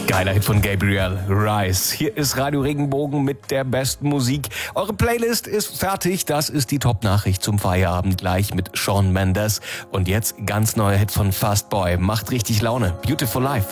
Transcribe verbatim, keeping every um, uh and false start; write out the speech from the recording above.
Geiler Hit von Gabriel, Rise. Hier ist Radio Regenbogen mit der besten Musik. Eure Playlist ist fertig. Das ist die Top-Nachricht zum Feierabend gleich mit Shawn Mendes. Und jetzt ganz neuer Hit von Fastboy. Macht richtig Laune. Beautiful Life.